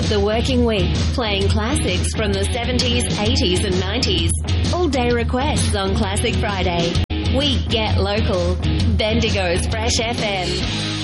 of the working week, playing classics from the 70s, 80s and 90s. All day requests on Classic Friday. We get local. Bendigo's Fresh FM.